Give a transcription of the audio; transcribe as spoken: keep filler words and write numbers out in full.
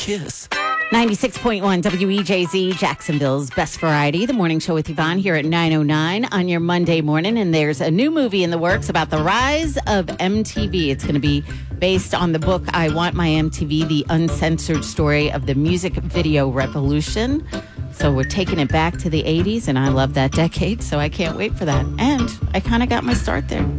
Kiss. ninety-six point one W E J Z, Jacksonville's Best Variety. The morning show with Yvonne here at nine oh nine on your Monday morning. And there's a new movie in the works about the rise of M T V. It's going to be based on the book, I Want My M T V, the uncensored story of the music video revolution. So we're taking it back to the eighties, and I love that decade, so I can't wait for that. And I kind of got my start there.